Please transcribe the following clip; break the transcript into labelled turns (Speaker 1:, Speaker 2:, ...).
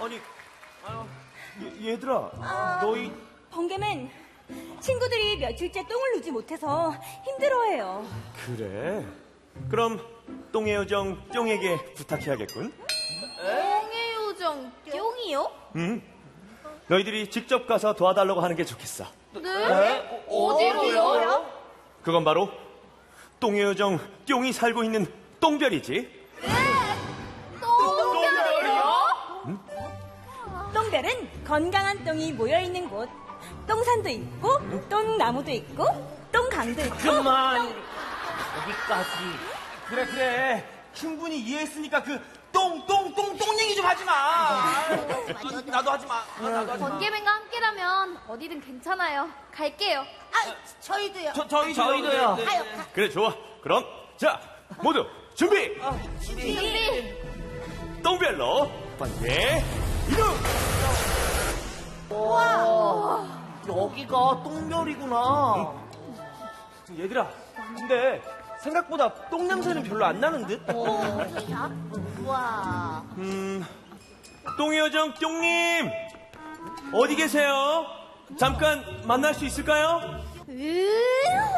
Speaker 1: 아니, 얘들아, 너희...
Speaker 2: 번개맨, 친구들이 며칠째 똥을 누지 못해서 힘들어해요.
Speaker 1: 그래? 그럼 똥의 요정 뿅에게 부탁해야겠군.
Speaker 3: 똥의 요정 뿅이요?
Speaker 1: 응. 너희들이 직접 가서 도와달라고 하는 게 좋겠어.
Speaker 3: 네? 어디로요?
Speaker 1: 그건 바로 똥의 요정 뿅이 살고 있는 똥별이지.
Speaker 3: 똥별이요?
Speaker 2: 똥별은 건강한 똥이 모여있는 곳. 똥산도 있고, 똥나무도 있고, 똥강도 있고.
Speaker 4: 그만 여기까지. 그래 충분히 이해했으니까 그 똥 얘기 좀 하지 마. 나도 하지 마.
Speaker 3: 번개맨과 함께라면 어디든 괜찮아요. 갈게요.
Speaker 5: 저희도요.
Speaker 4: 저희도요.
Speaker 1: 그래, 좋아. 그럼 자, 모두 준비.
Speaker 3: 준비.
Speaker 1: 똥별로 번개 이동.
Speaker 4: 여기가 똥별이구나. 얘들아, 근데 생각보다 똥 냄새는 별로 안 나는 듯?
Speaker 5: 우와.
Speaker 1: 똥의 요정 뿅님, 어디 계세요? 잠깐 만날 수 있을까요?